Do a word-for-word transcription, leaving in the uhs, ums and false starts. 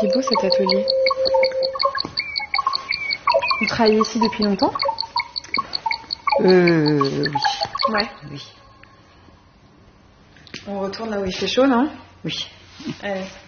C'est beau cet atelier. Vous travaillez ici depuis longtemps? Euh, oui. Ouais. Oui. On retourne là où il fait chaud, non? Oui. Allez.